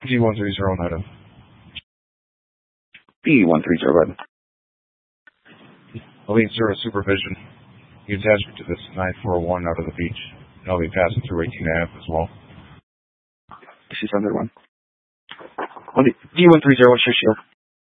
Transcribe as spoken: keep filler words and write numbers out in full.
G one three zero Nada. B one three zero Bud. Elite Zero Supervision. You attach me to this nine four one out of the beach. And I'll be passing through eighteen Ave as well. This is under one. D one three zero, what's your shield?